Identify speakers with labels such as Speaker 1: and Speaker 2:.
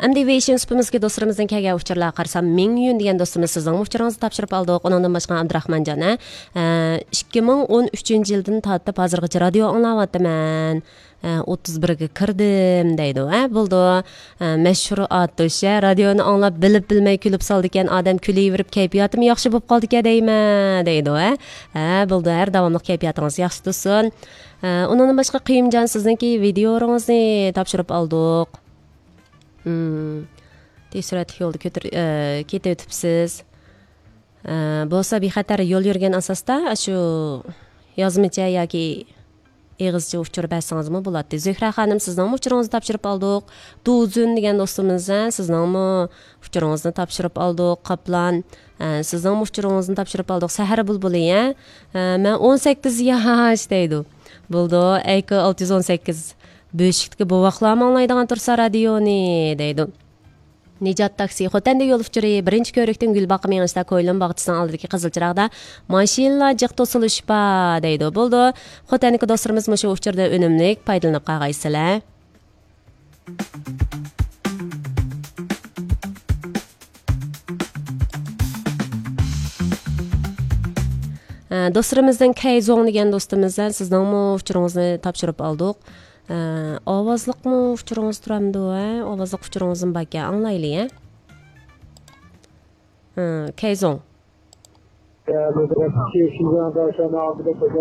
Speaker 1: Andivision spimizga do'stlarimizdan kelgan uchurlar qarasam Ming Yun degan do'stimiz sizning uchuringizni topshirib oldik. Undan boshqa Abdurahmonjon 2013 yildan tortib hozirgacha radio anglayapman. 31ga kirdim deydi. Bo'ldi. Mashhur atosh radioni anglab bilib bilmay kulib soldi ekan, odam kulayverib kayfiyatim yaxshi bo'lib qoldi ekan deyman deydi. Bo'ldi. Har davomli kayfiyatingiz yaxshi bo'lsin. Undan boshqa Qiyimjon sizningki videoingizni topshirib oldik. Tezroq yo'lda ketayotibsiz. Bo'lsa bexatar yo'l yurgan asosda shu yozmacha yoki egizcha uchur bersangiz bo'ladi. Zuhra xonim sizning uchuringizni topshirib oldik. Duzun degan do'stimiz sizning uchuringizni topshirib oldik. Qaplan sizning uchuringizni topshirib oldik. Sahar bulbuli men 18 yosh deydi. Bo'ldi. AK 618 Böşükdagi bu vaqtlar anglaydigan tursa radioni deydi. Nijat taksi Xotanda yo'l uchuri birinchi ko'rikdan Gulbaqi mengishda Ko'ylon bog'chisining oldidagi qizilchiroqda mashinalar jiq to'silishpa deydi. Bo'ldi. Xotandagi do'stlarimiz shu uchurda unumlik foydalanib qolgaysizlar. Do'stlarimizdan Kayzong degan do'stimizdan sizning uchuringizni topshirib oldik. Ovozliqmi uchuringiz turamdi, ovozliq uchuringizni baka anglayli, Kayzong.